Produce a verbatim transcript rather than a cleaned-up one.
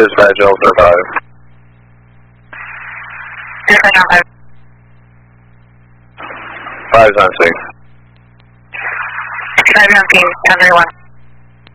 dispatch Alpha five. Five's on six. Five on P, ten three one.